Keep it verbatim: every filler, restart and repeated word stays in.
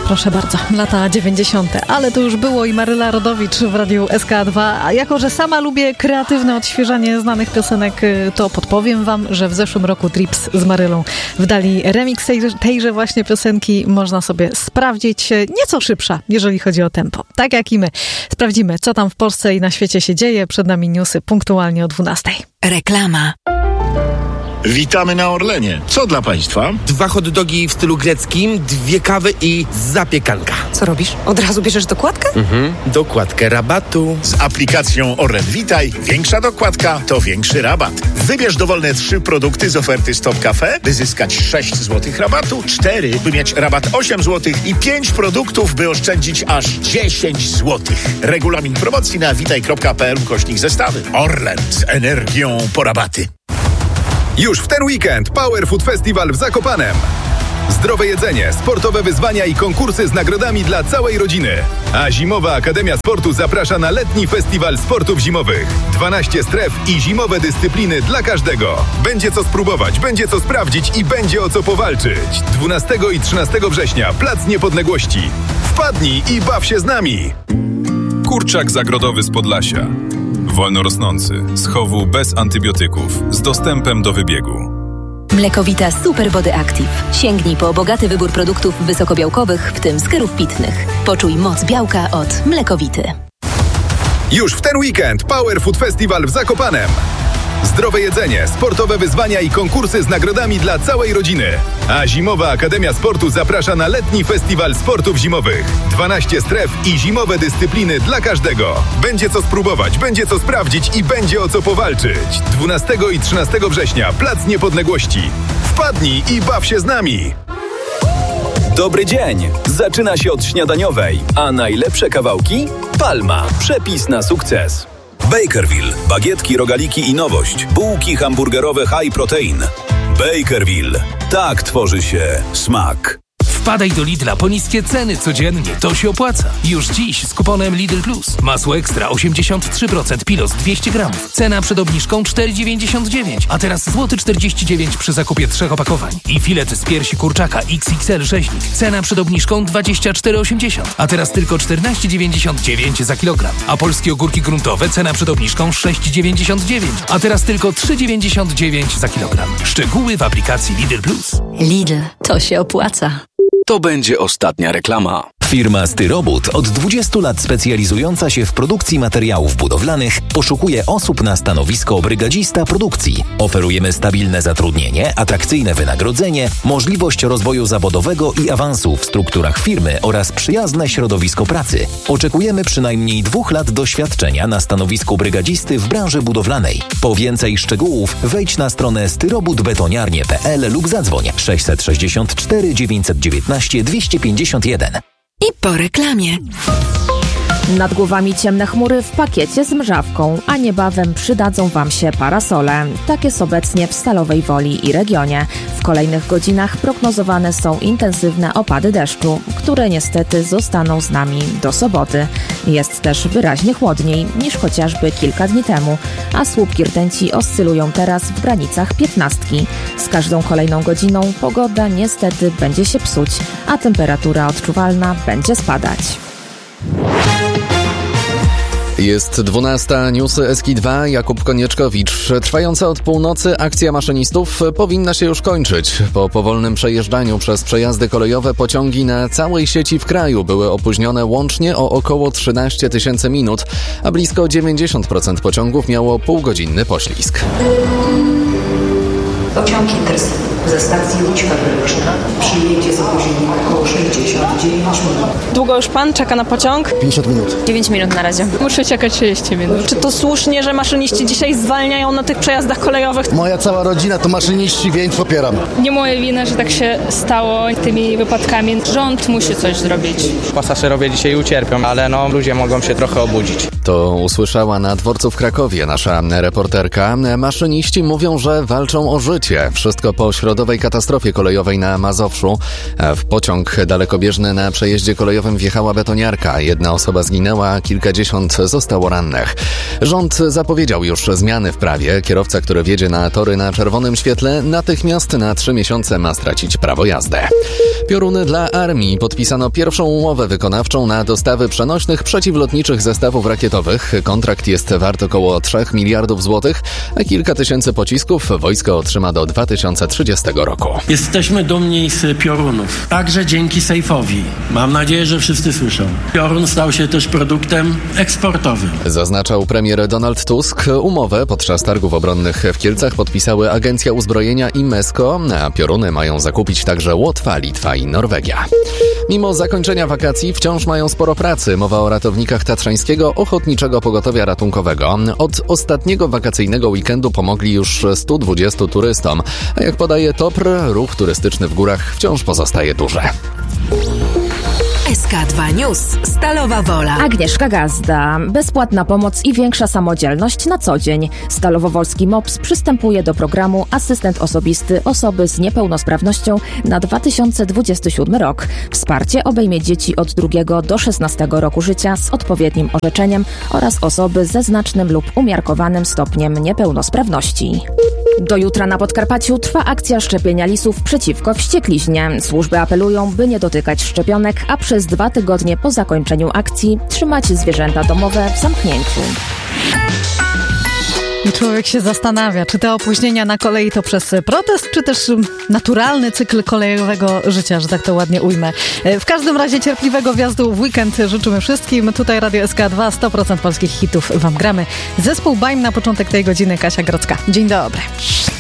Proszę bardzo, lata dziewięćdziesiąte, ale to już było i Maryla Rodowicz w Radiu S K dwa. A jako, że sama lubię kreatywne odświeżanie znanych piosenek, to podpowiem wam, że w zeszłym roku Trips z Marylą wdali remix tej, tejże właśnie piosenki. Można sobie sprawdzić, nieco szybsza, jeżeli chodzi o tempo. Tak jak i my. Sprawdzimy, co tam w Polsce i na świecie się dzieje. Przed nami newsy punktualnie o dwunastej. Reklama. Witamy na Orlenie. Co dla państwa? Dwa hot dogi w stylu greckim, dwie kawy i zapiekanka. Co robisz? Od razu bierzesz dokładkę? Mhm, dokładkę rabatu. Z aplikacją Orlen Witaj większa dokładka to większy rabat. Wybierz dowolne trzy produkty z oferty Stop Cafe, by zyskać sześć złotych rabatu, cztery, by mieć rabat osiem złotych i pięć produktów, by oszczędzić aż dziesięć złotych. Regulamin promocji na witaj kropka p l ukośnik zestawy. Orlen z energią po rabaty. Już w ten weekend Power Food Festival w Zakopanem. Zdrowe jedzenie, sportowe wyzwania i konkursy z nagrodami dla całej rodziny. A Zimowa Akademia Sportu zaprasza na letni festiwal sportów zimowych. dwanaście stref i zimowe dyscypliny dla każdego. Będzie co spróbować, będzie co sprawdzić i będzie o co powalczyć. dwunastego i trzynastego września Plac Niepodległości. Wpadnij i baw się z nami. Kurczak zagrodowy z Podlasia. Wolno rosnący, z chowu bez antybiotyków, z dostępem do wybiegu. Mlekowita Super Body Active. Sięgnij po bogaty wybór produktów wysokobiałkowych, w tym skerów pitnych. Poczuj moc białka od Mlekowity. Już w ten weekend Power Food Festival w Zakopanem. Zdrowe jedzenie, sportowe wyzwania i konkursy z nagrodami dla całej rodziny. A Zimowa Akademia Sportu zaprasza na letni festiwal sportów zimowych. dwanaście stref i zimowe dyscypliny dla każdego. Będzie co spróbować, będzie co sprawdzić i będzie o co powalczyć. dwunastego i trzynastego września Plac Niepodległości. Wpadnij i baw się z nami. Dobry dzień! Zaczyna się od śniadaniowej, a najlepsze kawałki? Palma. Przepis na sukces. Bakerville. Bagietki, rogaliki i nowość. Bułki hamburgerowe high protein. Bakerville. Tak tworzy się smak. Wpadaj do Lidla po niskie ceny codziennie. To się opłaca. Już dziś z kuponem Lidl Plus. Masło ekstra osiemdziesiąt trzy procent Pilos dwieście gramów. Cena przed obniżką cztery dziewięćdziesiąt dziewięć, a teraz złoty czterdzieści dziewięć przy zakupie trzech opakowań. I filet z piersi kurczaka X X L rzeźnik. Cena przed obniżką dwadzieścia cztery osiemdziesiąt, a teraz tylko czternaście dziewięćdziesiąt dziewięć za kilogram. A polskie ogórki gruntowe cena przed obniżką sześć dziewięćdziesiąt dziewięć, a teraz tylko trzy dziewięćdziesiąt dziewięć za kilogram. Szczegóły w aplikacji Lidl Plus. Lidl, to się opłaca. To będzie ostatnia reklama. Firma Styrobud, od dwudziestu lat specjalizująca się w produkcji materiałów budowlanych, poszukuje osób na stanowisko brygadzista produkcji. Oferujemy stabilne zatrudnienie, atrakcyjne wynagrodzenie, możliwość rozwoju zawodowego i awansu w strukturach firmy oraz przyjazne środowisko pracy. Oczekujemy przynajmniej dwóch lat doświadczenia na stanowisku brygadzisty w branży budowlanej. Po więcej szczegółów wejdź na stronę styrobudbetoniarnie kropka p l lub zadzwoń sześćset sześćdziesiąt cztery dziewięćset dziewiętnaście dwieście pięćdziesiąt jeden. I po reklamie. Nad głowami ciemne chmury w pakiecie z mrzawką, a niebawem przydadzą wam się parasole. Tak jest obecnie w Stalowej Woli i regionie. W kolejnych godzinach prognozowane są intensywne opady deszczu, które niestety zostaną z nami do soboty. Jest też wyraźnie chłodniej niż chociażby kilka dni temu, a słupki rtęci oscylują teraz w granicach piętnastki. Z każdą kolejną godziną pogoda niestety będzie się psuć, a temperatura odczuwalna będzie spadać. Jest dwunasta, newsy S K dwa, Jakub Konieczkowicz. Trwająca od północy akcja maszynistów powinna się już kończyć. Po powolnym przejeżdżaniu przez przejazdy kolejowe pociągi na całej sieci w kraju były opóźnione łącznie o około trzynaście tysięcy minut, a blisko dziewięćdziesiąt procent pociągów miało półgodzinny poślizg. Pociąg Intercity ze stacji Łódź Fabryczna przyjedzie z opóźnieniem około sześćdziesiąt dziewięć minut. Długo już pan czeka na pociąg? pięćdziesiąt minut. dziewięć minut na razie. Muszę czekać trzydzieści minut. Czy to słusznie, że maszyniści dzisiaj zwalniają na tych przejazdach kolejowych? Moja cała rodzina to maszyniści, więc popieram. Nie moja wina, że tak się stało tymi wypadkami. Rząd musi coś zrobić. Pasażerowie dzisiaj ucierpią, ale no ludzie mogą się trochę obudzić. To usłyszała na dworcu w Krakowie nasza reporterka. Maszyniści mówią, że walczą o życie. Wszystko po środowisku. międzynarodowej katastrofie kolejowej na Mazowszu. W pociąg dalekobieżny na przejeździe kolejowym wjechała betoniarka. Jedna osoba zginęła, a kilkadziesiąt zostało rannych. Rząd zapowiedział już zmiany w prawie. Kierowca, który wjedzie na tory na czerwonym świetle, natychmiast na trzy miesiące ma stracić prawo jazdy. Pioruny dla armii. Podpisano pierwszą umowę wykonawczą na dostawy przenośnych przeciwlotniczych zestawów rakietowych. Kontrakt jest wart około trzech miliardów złotych, a kilka tysięcy pocisków wojsko otrzyma do dwa tysiące trzydziestego roku. Jesteśmy dumni z Piorunów, także dzięki Sejfowi. Mam nadzieję, że wszyscy słyszą. Piorun stał się też produktem eksportowym. Zaznaczał premier Donald Tusk. Umowę podczas targów obronnych w Kielcach podpisały Agencja Uzbrojenia i Mesko, a pioruny mają zakupić także Łotwa, Litwa i Norwegia. Mimo zakończenia wakacji wciąż mają sporo pracy. Mowa o ratownikach Tatrzańskiego Ochotniczego Pogotowia Ratunkowego. Od ostatniego wakacyjnego weekendu pomogli już stu dwudziestu turystom. A jak podaje T O P R, ruch turystyczny w górach wciąż pozostaje duży. S K dwa News. Stalowa Wola. Agnieszka Gazda. Bezpłatna pomoc i większa samodzielność na co dzień. Stalowowolski M O P S przystępuje do programu Asystent Osobisty Osoby z Niepełnosprawnością na dwa tysiące dwudziesty siódmy rok. Wsparcie obejmie dzieci od drugiego do szesnastego roku życia z odpowiednim orzeczeniem oraz osoby ze znacznym lub umiarkowanym stopniem niepełnosprawności. Do jutra na Podkarpaciu trwa akcja szczepienia lisów przeciwko wściekliźnie. Służby apelują, by nie dotykać szczepionek, a przez dwa tygodnie po zakończeniu akcji trzymać zwierzęta domowe w zamknięciu. I człowiek się zastanawia, czy te opóźnienia na kolei to przez protest, czy też naturalny cykl kolejowego życia, że tak to ładnie ujmę. W każdym razie cierpliwego wjazdu w weekend życzymy wszystkim. Tutaj Radio S K dwa, sto procent polskich hitów wam gramy. Zespół B A M na początek tej godziny, Kasia Grodzka. Dzień dobry.